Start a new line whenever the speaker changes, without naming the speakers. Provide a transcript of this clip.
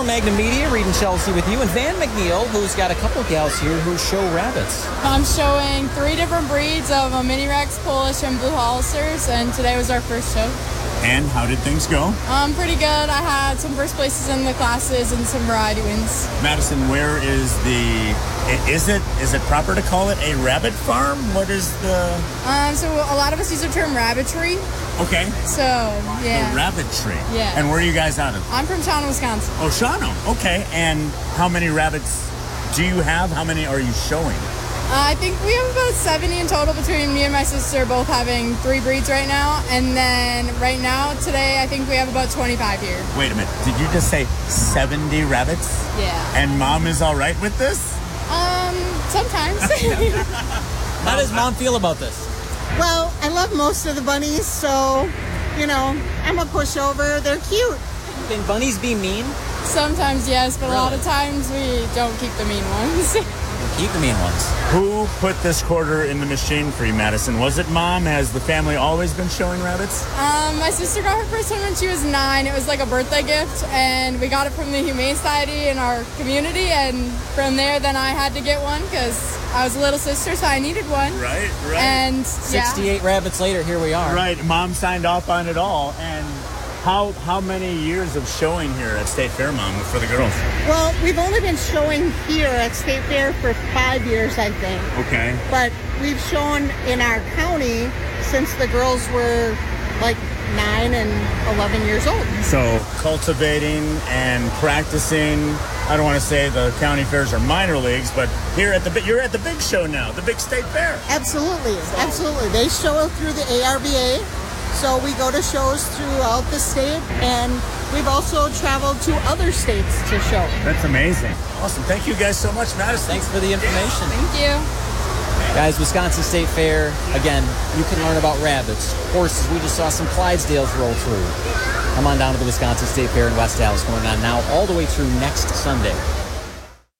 for Magnum Media, Reed and Chelsea with you, and Van McNeil, who's got a couple gals here who show rabbits.
I'm showing 3 different breeds of a Mini Rex, Polish, and Blue Holsters, and today was our first show.
And how did things go?
Pretty good. I had some first places in the classes and some variety wins.
Madison, where is is it proper to call it a rabbit farm? What is the...
So a lot of us use the term rabbitry.
Okay.
So, yeah.
The rabbitry.
Yeah.
And where are you guys out of?
I'm from Shawano, Wisconsin.
Oh, Shawano. Okay. And how many rabbits do you have? How many are you showing?
I think we have about 70 in total between me and my sister, both having 3 breeds right now. And then right now, today, I think we have about 25 here.
Wait a minute. Did you just say 70 rabbits?
Yeah.
And Mom is all right with this?
Sometimes.
How does Mom feel about this?
Well, I love most of the bunnies, so, I'm a pushover. They're cute.
Can bunnies be mean?
Sometimes, yes, but a lot of times we don't keep the mean ones.
Keep the mean ones.
Who put this quarter in the machine for you, Madison? Was it Mom? Has the family always been showing rabbits?
My sister got her first one when she was 9. It was like a birthday gift, and we got it from the Humane Society in our community, and from there, then I had to get one because I was a little sister, so I needed one.
Right.
And
68 rabbits later, here we are.
Right. Mom signed off on it all. And how many years of showing here at State Fair, Mom, for the girls?
Well, we've only been showing here at State Fair for 5 years, I think.
Okay.
But we've shown in our county since the girls were like 9 and 11 years old.
So cultivating and practicing. I don't want to say the county fairs are minor leagues, but you're at the big show now, the big State Fair.
Absolutely. They show through the ARBA. So we go to shows throughout the state, and we've also traveled to other states to show.
That's amazing. Awesome. Thank you guys so much, Madison.
Thanks for the information.
Thank you.
Guys, Wisconsin State Fair, again, you can learn about rabbits, horses. We just saw some Clydesdales roll through. Come on down to the Wisconsin State Fair in West Dallas, going on now all the way through next Sunday.